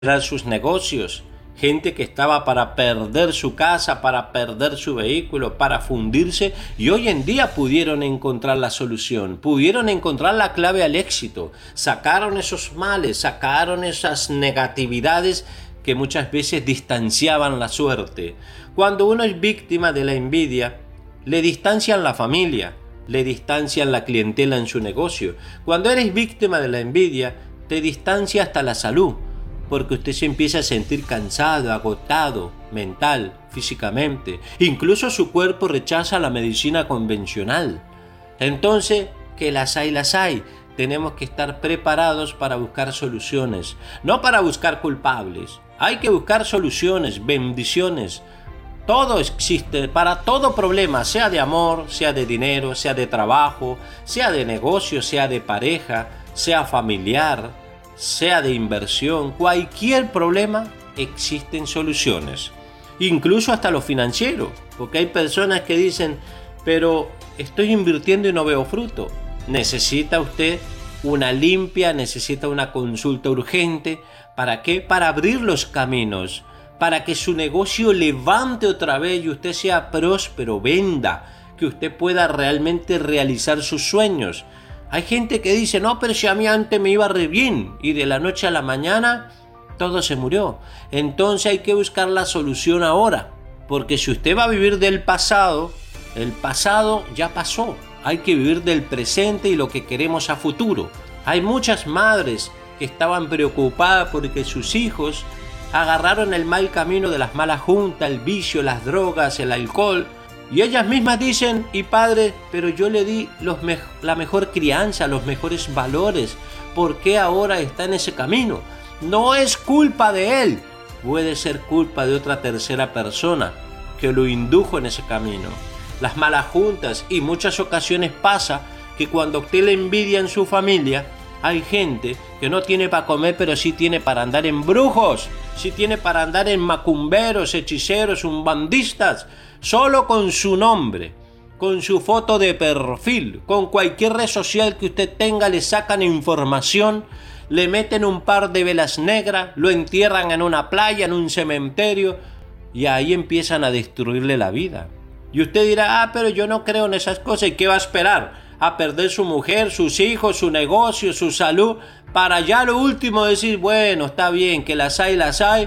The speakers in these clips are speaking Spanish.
sus negocios, gente que estaba para perder su casa, para perder su vehículo, para fundirse, y hoy en día pudieron encontrar la solución, pudieron encontrar la clave al éxito, sacaron esos males, sacaron esas negatividades que muchas veces distanciaban la suerte. Cuando uno es víctima de la envidia, le distancian la familia, le distancian la clientela en su negocio. Cuando eres víctima de la envidia, te distancia hasta la salud, porque usted se empieza a sentir cansado, agotado, mental, físicamente. Incluso su cuerpo rechaza la medicina convencional. Entonces, que las hay. Tenemos que estar preparados para buscar soluciones, no para buscar culpables. Hay que buscar soluciones, bendiciones. Todo existe, para todo problema, sea de amor, sea de dinero, sea de trabajo, sea de negocio, sea de pareja, sea familiar, sea de inversión, cualquier problema existen soluciones, incluso hasta lo financiero, porque hay personas que dicen, pero estoy invirtiendo y no veo fruto. Necesita usted una limpia, necesita una consulta urgente. ¿Para qué? Para abrir los caminos, para que su negocio levante otra vez y usted sea próspero, venda, que usted pueda realmente realizar sus sueños. Hay gente que dice, no, pero si a mí antes me iba re bien y de la noche a la mañana todo se murió. Entonces hay que buscar la solución ahora, porque si usted va a vivir del pasado, el pasado ya pasó. Hay que vivir del presente y lo que queremos a futuro. Hay muchas madres que estaban preocupadas porque sus hijos agarraron el mal camino de las malas juntas, el vicio, las drogas, el alcohol. Y ellas mismas dicen, y padre, pero yo le di la mejor crianza, los mejores valores. ¿Por qué ahora está en ese camino? No es culpa de él. Puede ser culpa de otra tercera persona que lo indujo en ese camino. Las malas juntas, y muchas ocasiones pasa que cuando usted le envidia en su familia, hay gente que no tiene para comer, pero sí tiene para andar en brujos, sí tiene para andar en macumberos, hechiceros, umbandistas. Solo con su nombre, con su foto de perfil, con cualquier red social que usted tenga, le sacan información, le meten un par de velas negras, lo entierran en una playa, en un cementerio, y ahí empiezan a destruirle la vida. Y usted dirá, pero yo no creo en esas cosas. ¿Y qué va a esperar? ¿A perder su mujer, sus hijos, su negocio, su salud? Para ya lo último decir, bueno, está bien, que las hay.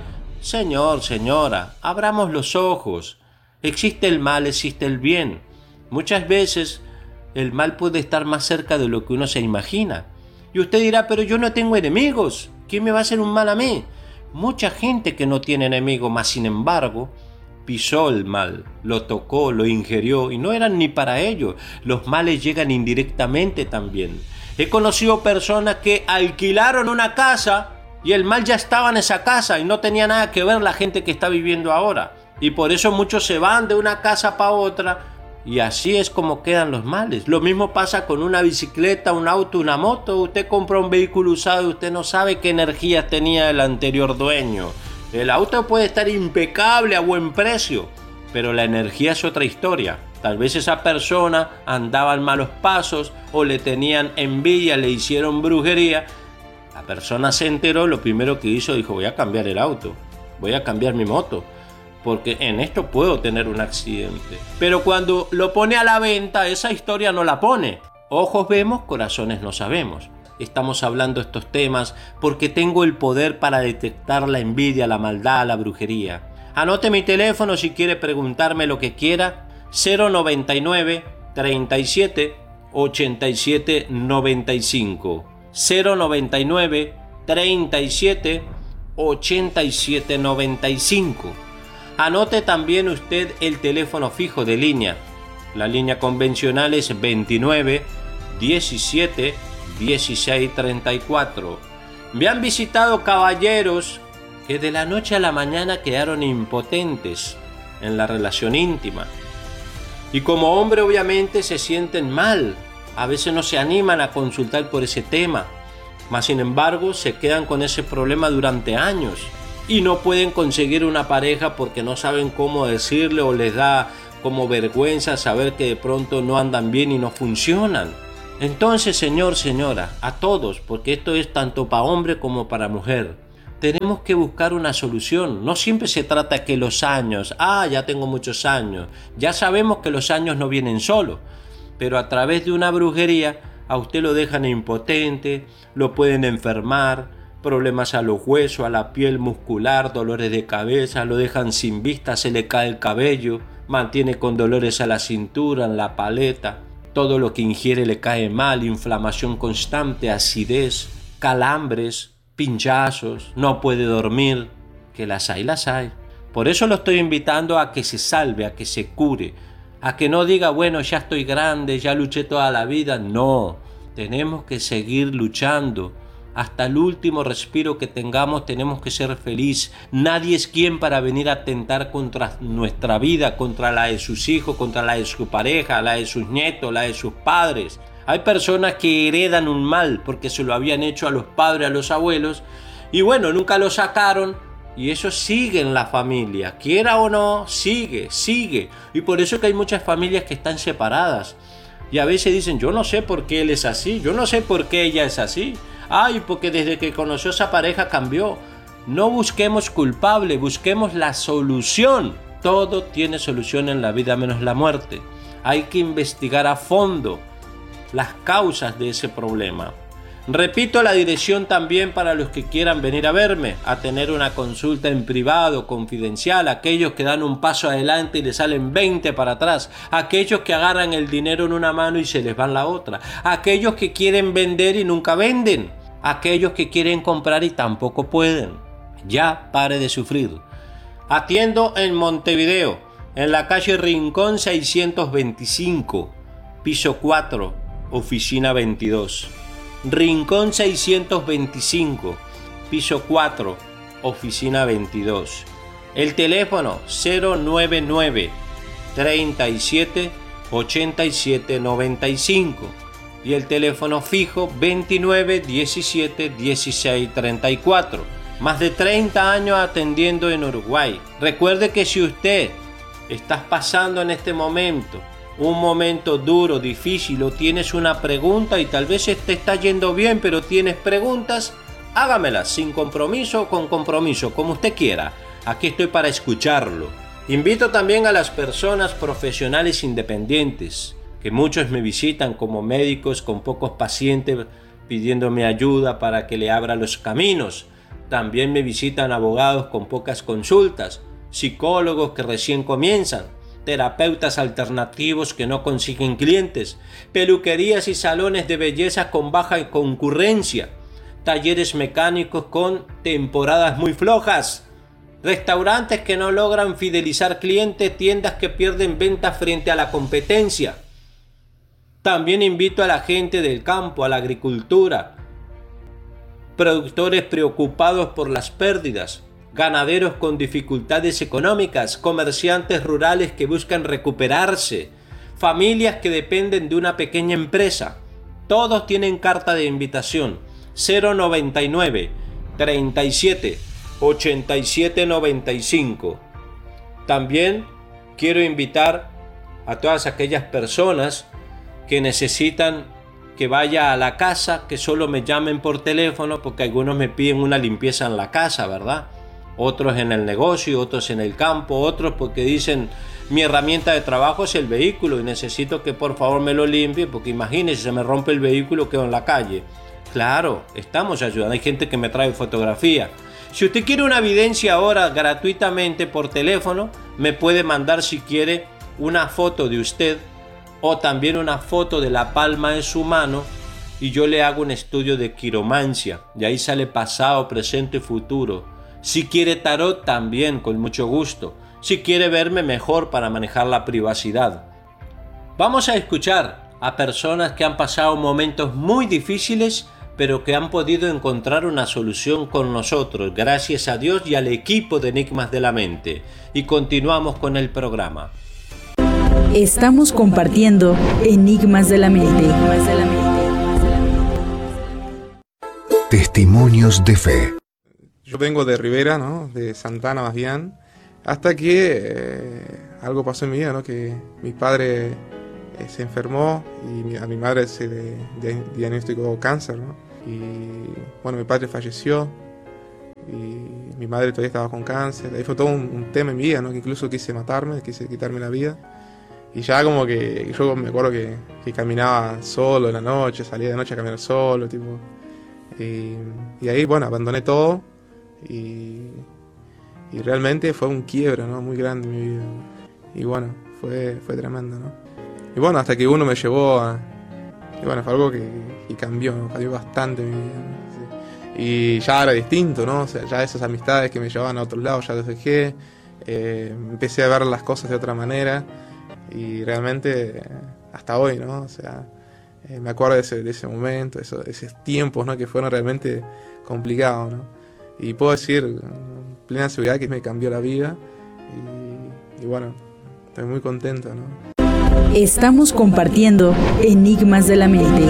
Señor, señora, abramos los ojos. Existe el mal, existe el bien. Muchas veces el mal puede estar más cerca de lo que uno se imagina. Y usted dirá, pero yo no tengo enemigos. ¿Quién me va a hacer un mal a mí? Mucha gente que no tiene enemigos, mas sin embargo, pisó el mal, lo tocó, lo ingirió y no eran ni para ellos. Los males llegan indirectamente también. He conocido personas que alquilaron una casa y el mal ya estaba en esa casa y no tenía nada que ver la gente que está viviendo ahora. Y por eso muchos se van de una casa para otra y así es como quedan los males. Lo mismo pasa con una bicicleta, un auto, una moto. Usted compra un vehículo usado y usted no sabe qué energía tenía el anterior dueño. El auto puede estar impecable a buen precio, pero la energía es otra historia. Tal vez esa persona andaba en malos pasos o le tenían envidia, le hicieron brujería. La persona se enteró, lo primero que hizo, dijo, voy a cambiar el auto, voy a cambiar mi moto, porque en esto puedo tener un accidente. Pero cuando lo pone a la venta, esa historia no la pone. Ojos vemos, corazones no sabemos. Estamos hablando de estos temas porque tengo el poder para detectar la envidia, la maldad, la brujería. Anote mi teléfono si quiere preguntarme lo que quiera. 099 37 87 95. 099 37 87 95. Anote también usted el teléfono fijo de línea. La línea convencional es 29 17 16 34. Me han visitado caballeros que de la noche a la mañana quedaron impotentes en la relación íntima. Y como hombre obviamente se sienten mal. A veces no se animan a consultar por ese tema. Mas sin embargo se quedan con ese problema durante años. Y no pueden conseguir una pareja porque no saben cómo decirle o les da como vergüenza saber que de pronto no andan bien y no funcionan. Entonces, señor, señora, a todos, porque esto es tanto para hombre como para mujer, tenemos que buscar una solución. No siempre se trata que los años, ya tengo muchos años. Ya sabemos que los años no vienen solos, pero a través de una brujería a usted lo dejan impotente, lo pueden enfermar, problemas a los huesos, a la piel muscular, dolores de cabeza, lo dejan sin vista, se le cae el cabello, mantiene con dolores a la cintura, en la paleta, todo lo que ingiere le cae mal, inflamación constante, acidez, calambres, pinchazos, no puede dormir, que las hay, las hay. Por eso lo estoy invitando a que se salve, a que se cure, a que no diga, bueno, ya estoy grande, ya luché toda la vida. No, tenemos que seguir luchando. Hasta el último respiro que tengamos tenemos que ser felices. Nadie es quien para venir a atentar contra nuestra vida, contra la de sus hijos, contra la de su pareja, la de sus nietos, la de sus padres. Hay personas que heredan un mal porque se lo habían hecho a los padres, a los abuelos, y bueno, nunca lo sacaron, y eso sigue en la familia, quiera o no, sigue. Y por eso que hay muchas familias que están separadas. Y a veces dicen, yo no sé por qué él es así, yo no sé por qué ella es así. Porque desde que conoció a esa pareja cambió. No busquemos culpable, busquemos la solución. Todo tiene solución en la vida menos la muerte. Hay que investigar a fondo las causas de ese problema. Repito la dirección también para los que quieran venir a verme, a tener una consulta en privado, confidencial, aquellos que dan un paso adelante y le salen 20 para atrás, aquellos que agarran el dinero en una mano y se les va en la otra, aquellos que quieren vender y nunca venden, aquellos que quieren comprar y tampoco pueden. Ya pare de sufrir. Atiendo en Montevideo, en la calle Rincón 625, piso 4, oficina 22. Rincón 625, piso 4, oficina 22. El teléfono 099 37 87 95 y el teléfono fijo 29 17 16 34. Más de 30 años atendiendo en Uruguay. Recuerde que si usted está pasando en este momento un momento duro, difícil, o tienes una pregunta y tal vez te está yendo bien, pero tienes preguntas, hágamelas sin compromiso o con compromiso, como usted quiera. Aquí estoy para escucharlo. Invito también a las personas profesionales independientes, que muchos me visitan como médicos con pocos pacientes pidiéndome ayuda para que le abra los caminos. También me visitan abogados con pocas consultas, psicólogos que recién comienzan, terapeutas alternativos que no consiguen clientes, peluquerías y salones de belleza con baja concurrencia, talleres mecánicos con temporadas muy flojas, restaurantes que no logran fidelizar clientes, tiendas que pierden ventas frente a la competencia. También invito a la gente del campo, a la agricultura, productores preocupados por las pérdidas, ganaderos con dificultades económicas, comerciantes rurales que buscan recuperarse, familias que dependen de una pequeña empresa. Todos tienen carta de invitación 099 37 87 95. También quiero invitar a todas aquellas personas que necesitan que vaya a la casa, que solo me llamen por teléfono, porque algunos me piden una limpieza en la casa, ¿verdad? Otros en el negocio, otros en el campo, otros porque dicen, mi herramienta de trabajo es el vehículo y necesito que por favor me lo limpie, porque imagínense, se me rompe el vehículo, quedo en la calle. Claro, estamos ayudando, hay gente que me trae fotografía. Si usted quiere una evidencia ahora gratuitamente por teléfono, me puede mandar si quiere una foto de usted o también una foto de la palma de su mano y yo le hago un estudio de quiromancia. Y ahí sale pasado, presente y futuro. Si quiere tarot, también, con mucho gusto. Si quiere verme mejor para manejar la privacidad. Vamos a escuchar a personas que han pasado momentos muy difíciles, pero que han podido encontrar una solución con nosotros, gracias a Dios y al equipo de Enigmas de la Mente. Y continuamos con el programa. Estamos compartiendo Enigmas de la Mente. Testimonios de fe. Yo vengo de Rivera, ¿no? De Santana más bien, hasta que algo pasó en mi vida, ¿no? Que mi padre se enfermó y a mi madre se le diagnosticó cáncer, ¿no? Y bueno, mi padre falleció y mi madre todavía estaba con cáncer. Ahí fue todo un tema en mi vida, ¿no? Que incluso quise matarme, quise quitarme la vida. Y ya como que yo me acuerdo que caminaba solo en la noche, salía de noche a caminar solo, tipo. Y ahí, bueno, abandoné todo y realmente fue un quiebre, ¿no? Muy grande en mi vida. Y bueno, fue tremendo, ¿no? Y bueno, hasta que uno me llevó a... Y bueno, fue algo que cambió, ¿no? Cambió bastante mi vida, ¿no? Sí. Y ya era distinto, ¿no? O sea, ya esas amistades que me llevaban a otros lados ya las dejé. Empecé a ver las cosas de otra manera. Y realmente, hasta hoy, ¿no? O sea, me acuerdo de ese momento, esos tiempos, ¿no? Que fueron realmente complicados, ¿no? Y puedo decir con plena seguridad que me cambió la vida. Y bueno, estoy muy contento, ¿no? Estamos compartiendo Enigmas de la Mente.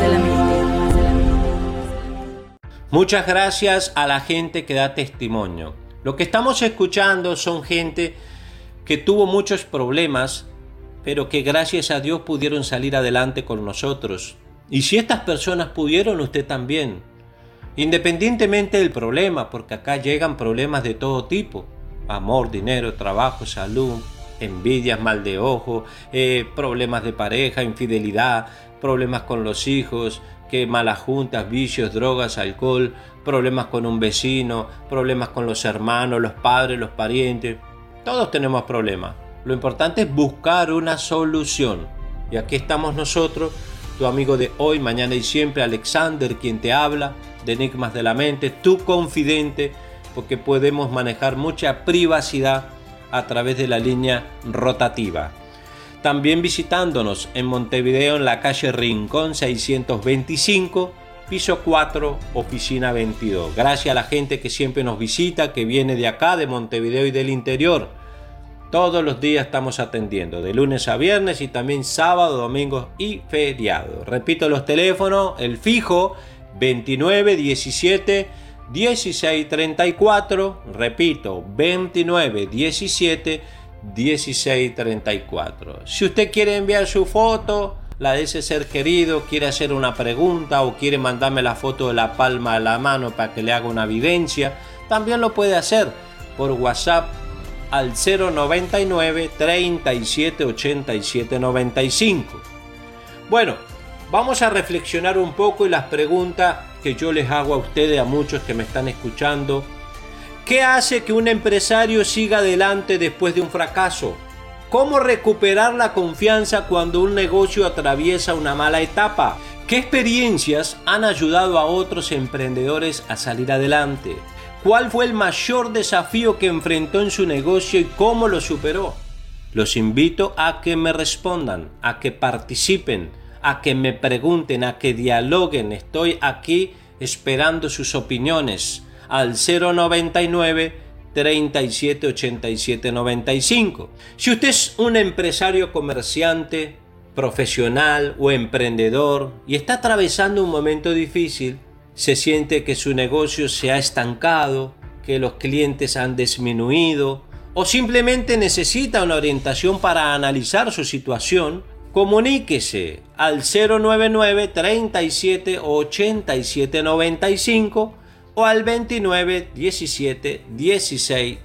Muchas gracias a la gente que da testimonio. Lo que estamos escuchando son gente que tuvo muchos problemas, pero que gracias a Dios pudieron salir adelante con nosotros. Y si estas personas pudieron, usted también. Independientemente del problema, porque acá llegan problemas de todo tipo. Amor, dinero, trabajo, salud, envidias, mal de ojo, problemas de pareja, infidelidad, problemas con los hijos, que malas juntas, vicios, drogas, alcohol, problemas con un vecino, problemas con los hermanos, los padres, los parientes. Todos tenemos problemas. Lo importante es buscar una solución. Y aquí estamos nosotros, tu amigo de hoy, mañana y siempre, Alexander, quien te habla de Enigmas de la Mente, tu confidente, porque podemos manejar mucha privacidad a través de la línea rotativa. También visitándonos en Montevideo, en la calle Rincón 625, piso 4, oficina 22. Gracias a la gente que siempre nos visita, que viene de acá, de Montevideo y del interior. Todos los días estamos atendiendo, de lunes a viernes y también sábado, domingo y feriado. Repito los teléfonos, el fijo 29 17 16 34, repito 29 17 16 34. Si usted quiere enviar su foto, la de ese ser querido, quiere hacer una pregunta o quiere mandarme la foto de la palma de la mano para que le haga una evidencia, también lo puede hacer por WhatsApp al 099 37 87 95. Bueno, vamos a reflexionar un poco y las preguntas que yo les hago a ustedes, a muchos que me están escuchando. ¿Qué hace que un empresario siga adelante después de un fracaso? ¿Cómo recuperar la confianza cuando un negocio atraviesa una mala etapa? ¿Qué experiencias han ayudado a otros emprendedores a salir adelante? ¿Cuál fue el mayor desafío que enfrentó en su negocio y cómo lo superó? Los invito a que me respondan, a que participen, a que me pregunten, a que dialoguen. Estoy aquí esperando sus opiniones al 099 37 87 95. Si usted es un empresario, comerciante, profesional o emprendedor y está atravesando un momento difícil, se siente que su negocio se ha estancado, que los clientes han disminuido o simplemente necesita una orientación para analizar su situación, comuníquese al 099 37 87 95 o al 29 17 16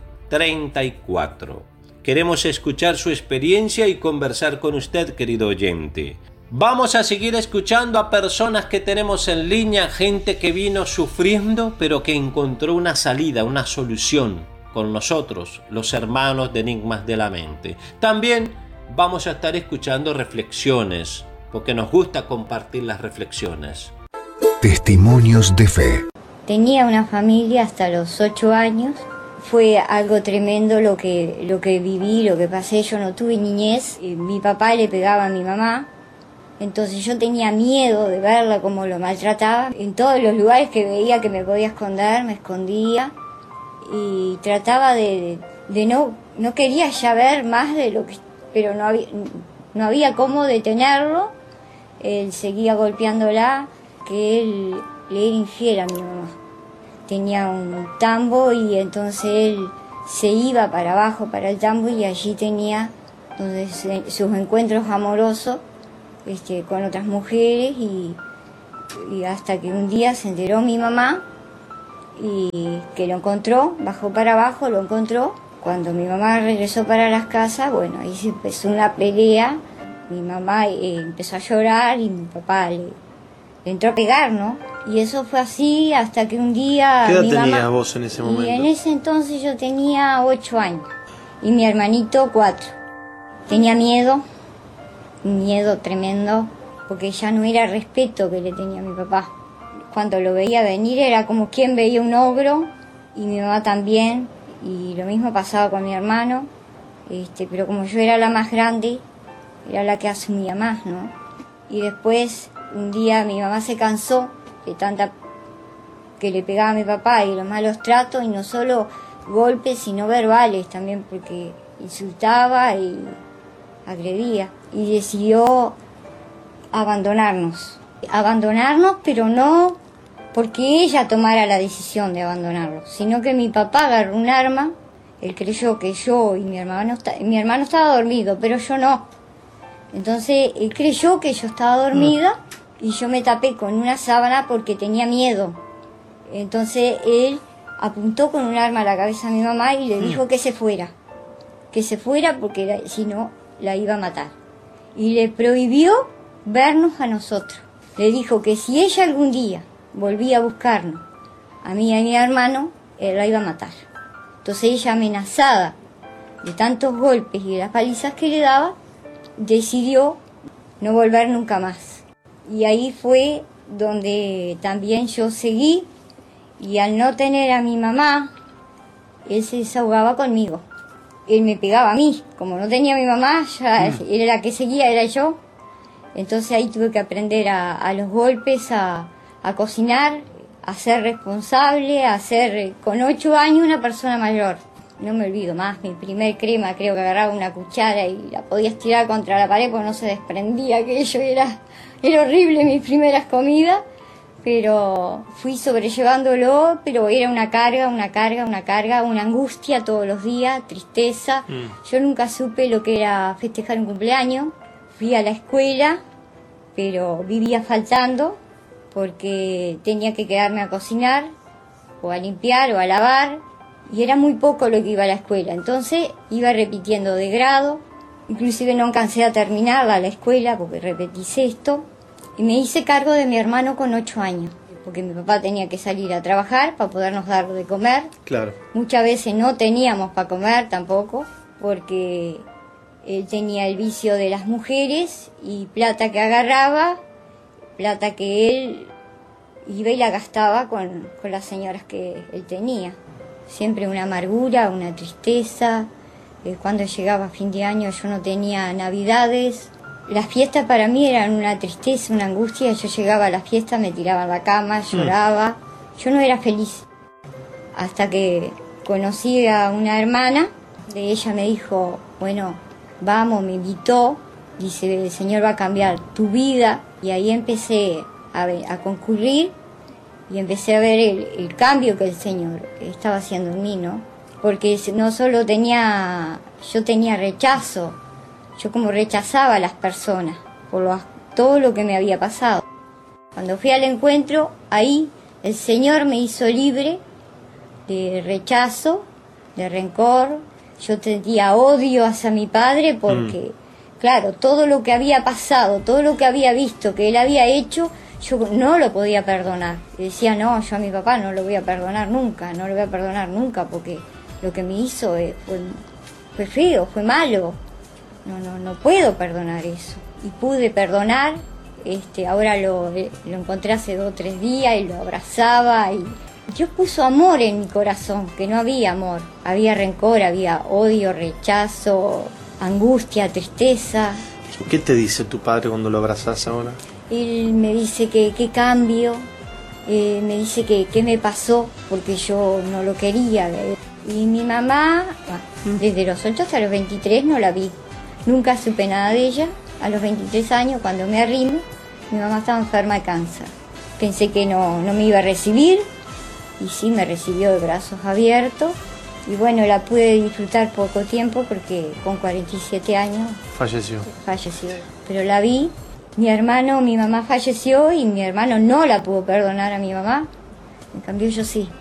34. Queremos escuchar su experiencia y conversar con usted, querido oyente. Vamos a seguir escuchando a personas que tenemos en línea, gente que vino sufriendo pero que encontró una salida, una solución con nosotros, los hermanos de Enigmas de la Mente. También vamos a estar escuchando reflexiones, porque nos gusta compartir las reflexiones. Testimonios de fe. Tenía una familia hasta los 8 años. Fue algo tremendo lo que viví, lo que pasé. Yo no tuve niñez. Mi papá le pegaba a mi mamá. Entonces yo tenía miedo de verla como lo maltrataba. En todos los lugares que veía que me podía esconder, me escondía. Y trataba de no quería ya ver más de lo que... Pero no había cómo detenerlo. Él seguía golpeándola, que él le era infiel a mi mamá. Tenía un tambo y entonces él se iba para abajo, para el tambo, y allí tenía sus encuentros amorosos con otras mujeres y hasta que un día se enteró mi mamá y que lo encontró, bajó para abajo, lo encontró. Cuando mi mamá regresó para las casas, bueno, ahí se empezó una pelea. Mi mamá empezó a llorar y mi papá le entró a pegar, ¿no? Y eso fue así hasta que un día... ¿Qué edad mi tenías mamá, vos en ese momento? Y en ese entonces yo tenía 8 años y mi hermanito 4. Tenía miedo, un miedo tremendo, porque ya no era respeto que le tenía a mi papá. Cuando lo veía venir era como quien veía un ogro, y mi mamá también, y lo mismo pasaba con mi hermano, pero como yo era la más grande, era la que asumía más, ¿no? Y después, un día mi mamá se cansó de tanta que le pegaba a mi papá y los malos tratos, y no solo golpes, sino verbales también, porque insultaba y agredía, y decidió abandonarnos, pero no porque ella tomara la decisión de abandonarnos, sino que mi papá agarró un arma. Él creyó que yo y mi hermano estaba dormido, pero yo no. Entonces él creyó que yo estaba dormida y yo me tapé con una sábana porque tenía miedo. Entonces él apuntó con un arma a la cabeza a mi mamá y le dijo que se fuera porque si no la iba a matar. Y le prohibió vernos a nosotros. Le dijo que si ella algún día volvía a buscarnos, a mí y a mi hermano, él la iba a matar. Entonces ella, amenazada de tantos golpes y de las palizas que le daba, decidió no volver nunca más. Y ahí fue donde también yo seguí, y al no tener a mi mamá, él se desahogaba conmigo. Él me pegaba a mí, como no tenía a mi mamá, ya él era la que seguía, era yo. Entonces ahí tuve que aprender a los golpes, a cocinar, a ser responsable, a ser con 8 años una persona mayor. No me olvido más, mi primer crema, creo que agarraba una cuchara y la podía estirar contra la pared porque no se desprendía aquello, era horrible mis primeras comidas, pero fui sobrellevándolo, pero era una carga, una angustia todos los días, tristeza. Yo nunca supe lo que era festejar un cumpleaños. Fui a la escuela, pero vivía faltando porque tenía que quedarme a cocinar o a limpiar o a lavar, y era muy poco lo que iba a la escuela. Entonces iba repitiendo de grado, inclusive no alcancé a terminarla la escuela porque repetí sexto, y me hice cargo de mi hermano con 8 años, porque mi papá tenía que salir a trabajar para podernos dar de comer. Claro. Muchas veces no teníamos para comer tampoco, porque él tenía el vicio de las mujeres, y plata que agarraba, plata que él iba y la gastaba con las señoras que él tenía. Siempre una amargura, una tristeza. Cuando llegaba fin de año yo no tenía navidades. Las fiestas para mí eran una tristeza, una angustia. Yo llegaba a la fiesta, me tiraba a la cama, lloraba. Yo no era feliz. Hasta que conocí a una hermana, de ella me dijo, bueno, vamos, me invitó. Dice, el Señor va a cambiar tu vida. Y ahí empecé a concurrir y empecé a ver el cambio que el Señor estaba haciendo en mí, ¿no? Porque no solo yo tenía rechazo, yo como rechazaba a las personas por todo lo que me había pasado. Cuando fui al encuentro, ahí el Señor me hizo libre de rechazo, de rencor. Yo tenía odio hacia mi padre porque... Claro, todo lo que había pasado, todo lo que había visto que él había hecho, yo no lo podía perdonar. Y decía, no, yo a mi papá no lo voy a perdonar nunca, porque lo que me hizo fue feo, fue malo. No puedo perdonar eso. Y pude perdonar, ahora lo encontré hace 2 o 3 días y lo abrazaba. Y Dios puso amor en mi corazón, que no había amor. Había rencor, había odio, rechazo, angustia, tristeza. ¿Qué te dice tu padre cuando lo abrazás ahora? Él me dice que qué cambio, me dice que qué me pasó, porque yo no lo quería. Y mi mamá, desde los 8 hasta los 23 no la vi. Nunca supe nada de ella. A los 23 años, cuando me arrimo, mi mamá estaba enferma de cáncer. Pensé que no me iba a recibir, y sí, me recibió de brazos abiertos. Y bueno, la pude disfrutar poco tiempo porque con 47 años falleció. Pero la vi, mi mamá falleció y mi hermano no la pudo perdonar a mi mamá. En cambio yo sí.